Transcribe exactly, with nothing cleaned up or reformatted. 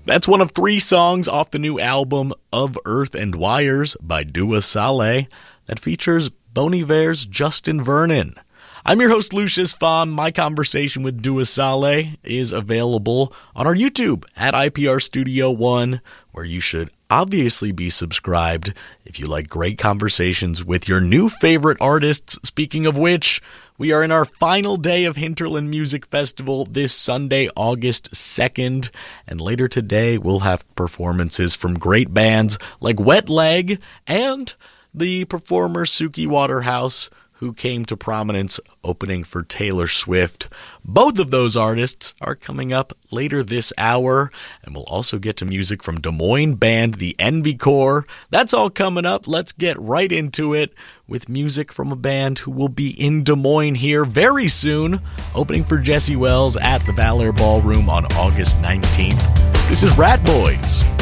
That's one of three songs off the new album Of Earth and Wires by Dua Saleh that features Bon Iver's Justin Vernon. I'm your host, Lucius Pham. My conversation with Dua Saleh is available on our YouTube at I P R Studio One, where you should obviously be subscribed if you like great conversations with your new favorite artists. Speaking of which, we are in our final day of Hinterland Music Festival this Sunday, August second, and later today we'll have performances from great bands like Wet Leg and the performer Suki Waterhouse, who came to prominence opening for Taylor Swift. Both of those artists are coming up later this hour, and we'll also get to music from Des Moines band The Envy Corps. That's all coming up. Let's get right into it with music from a band who will be in Des Moines here very soon, opening for Jesse Wells at the Bel Air Ballroom on August nineteenth. This is Rat Boys.